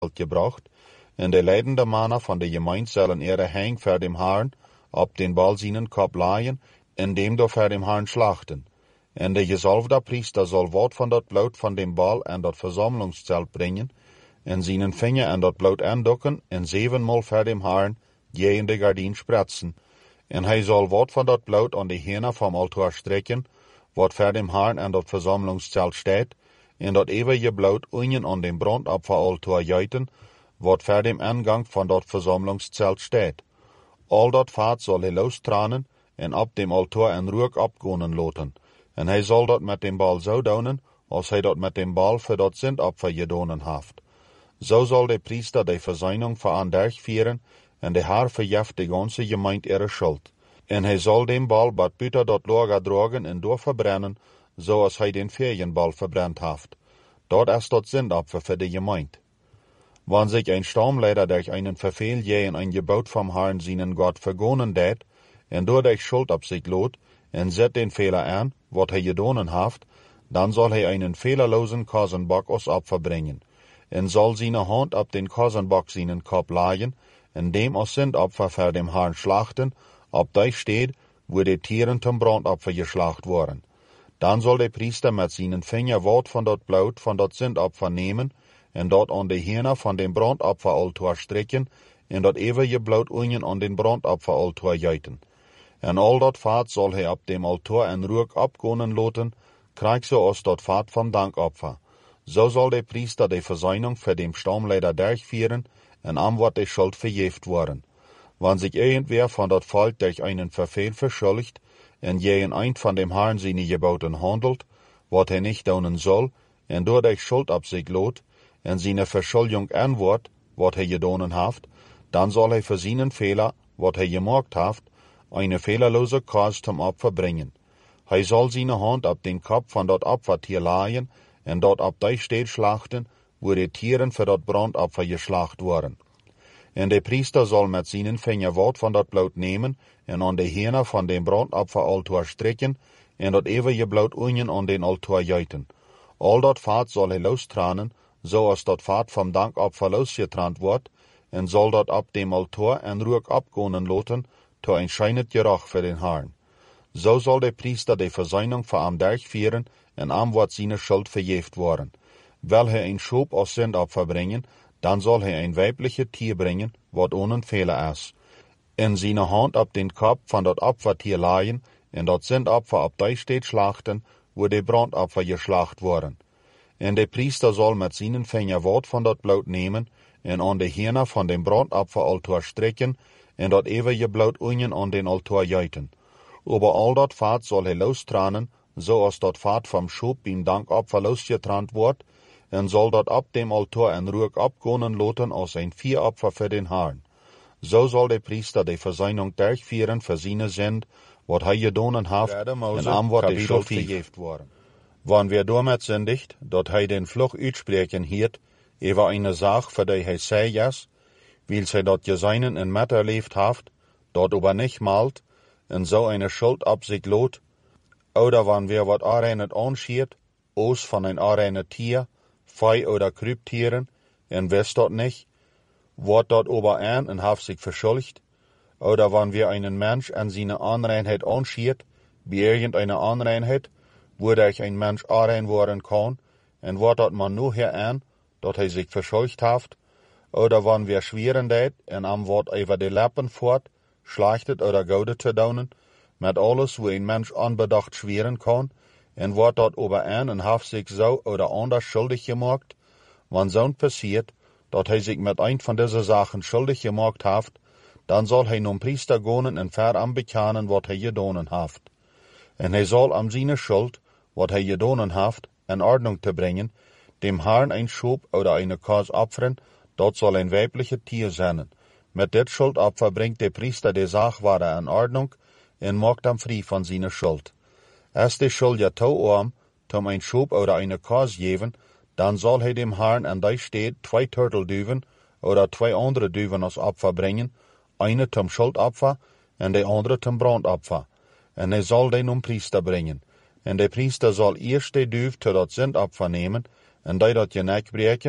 gebracht, en de leidende mannen van de gemeente zullen ihre hang voor dem Herrn op den Bal seinen Kopf laaien, en dem door voor dem Herrn slachten. En de gezalfde priester zal wat van dat bloed van dem Bal en dat verzamelingszelt brengen, en seinen vinger en dat bloed aandokken, en 7-mal voor dem Herrn je in de gardien spretsen. En hij zal wat van dat bloed aan de hene vom altaar strekken, wat voor dem Herrn en dat verzamelingszelt staat, en dat eeuwige bloed unien aan dem brandopferaltaar juiten, wat voor dem aangang van dat verzamelingszelt staat. Al dat vaat zal hij lostranen, en op dem altaar en rook opgonen loten. En hij zal dat met dem Bal zo doen, als hij dat met dem Bal voor dat zindopfer gedonen heeft. Zo zal de priester de verzeinung veranderg vieren, en de Herr verjeft de ganze gemeente ihre schuld. En hij zal dem Bal bad buiten dat lager dragen en doorverbrennen, zoals hij den Ferienbal verbrennt heeft. Dat is dat zindopfer voor de gemeente. Wann sich ein Sturmleiter durch einen Verfehl je in ein Gebot vom Herrn seinen Gott vergonnen dat, en dadurch Schuld op sich lot, en zet den Fehler an, wat hij gedonen heeft, dan zal hij einen fehlerlosen Korsenbock als Opfer bringen, en zal seine Hand op den Korsenbock seinen Kopf laaien, en dem als Sündopfer voor dem Herrn schlachten, op die steht, wo die Tieren zum Brandopfer geschlacht worden. Dan zal de priester met seinen Finger wat van dat bloed van dat Sündopfer nemen, en dat aan de hene van den brandopferaltaar strekken, en dat eeuwige bloed unien aan den brandopferaltaar juiten. En al dat vaat zal hij op dem altaar en rook opgonen loten, krijg zoals dat vaat van dankopfer. Zo zal de priester de verzeinung voor dem Sturmleiter durchführen, en am wordt de schuld verjeft worden. Wann sich irgendwer van dat Volk durch einen Verfehl verschuldigt, en je een eind van dem Herrn seine Geboten handelt, wat hij nicht doen soll, en dadurch Schuld op sich lot, en seine Verschuldung antwoord, wat hij gedonen heeft, dan zal hij voor seinen Fehler, wat hij gemaakt heeft, eine fehlerlose Kors zum Opfer bringen. Hij zal seine Hand op den Kopf van dat Opfertier laaien, en dat op die steed schlachten, wo die Tieren für dat Brandopfer geschlacht worden. En de priester zal met seinen Finger wat van dat bloed nemen, en aan de hene van den Brandopferaltaar strekken, en dat eeuwige bloed unien aan den altaar juiten. Al dat vaat zal hij lostranen, zoals dat vaat vom Dankopfer losgetrant wordt, en zal dat op dem altaar en rook opgonen loten, to ein scheinet Geruch für den Herrn. So zal de priester de verzeinung voor am durchführen, en am wordt seine Schuld verjeft worden. Will hij een Schub als Sündopfer bringen, dan zal hij een weibliche Tier bringen, wat ohne Fehler is. En seine Hand op den Kopf van dat Opfertier laaien, en dat Sündopfer op die steed schlachten, wo de Brandopfer geschlacht worden. En de priester zal met seinen Finger wat van dat bloed nemen, en aan de hene van den Brandopferaltaar strekken, en dat eeuwige bloed unien aan den altaar juiten. Over al dat vaat zal hij lostranen, zoals dat vaat vom Schub beim Dankopfer losgetrant wordt, en zal dat op dem altaar en rook opgonen loten als een Vieropfer für den Herrn. So zal de priester de verzeinung durchführen für seine Sünd, wat hij gedonen heeft, en am wordt de Schuld verjeft worden. Wann wir damit sündigt, dat hij den Fluch uitspreken hiert, über eine Sache, für die hij sei is, weil zij dat Geseinen in Met erlebt haft, dort aber nicht malt, en so eine Schuld op sich lot, oder wann wir wat areinet anschiert, aus von ein areinet Tier, Fei oder Krübtieren, en wisst dort nicht, wordt dort aber an en haft sich verschuldigt, oder wann wir einen Mensch an seine Anreinheit anschiert, bei irgendeiner Anreinheit, wodurch ein Mensch arein worden kann, en wordt dort man nur her an, dat hij sich verschuldigt haft, oder wann wir schweren dat, en am Wort über de Lappen fort, schlachtet oder goudet te doen, met alles, wo ein Mensch anbedacht schweren kann, en wordt dort aber an en haft sich so oder anders schuldig gemacht, wann zo'n passiert, dat hij sich mit ein von diese Sachen schuldig gemacht haft, dan zal hij nun Priester gonen en ver am bekennen, wat hij gedonen haft. En hij zal am seine Schuld, wat hij gedonen haft, in Ordnung te bringen, dem Herrn ein Schub oder eine Kors opfern, dat zal ein weibliche Tier zijn. Met dit Schuldopfer bringt de priester de Sachware in Ordnung en maakt hem vrij van seine Schuld. Als de Schuld ja touwarm, tom ein Schub oder eine Kors geven, dan zal hij dem Herrn an die steed 2 Turtelduven oder 2 andere Duven als Opfer bringen, eine zum Schuldopfer en de andere zum Brandopfer. En hij zal den priester bringen. En de priester zal eerst de duif tot dat Sündopfer nemen, en die dat je nek breken,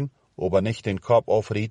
aber nicht den Kopf aufriet